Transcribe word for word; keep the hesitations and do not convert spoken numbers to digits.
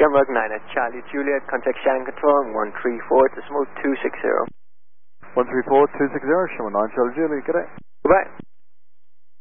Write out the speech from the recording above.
Shamrock nine at Charlie Juliet, contact Shannon Control one three four decimal two six zero. one three four two six zero, Shamrock nine, Charlie Juliet, good day. Goodbye.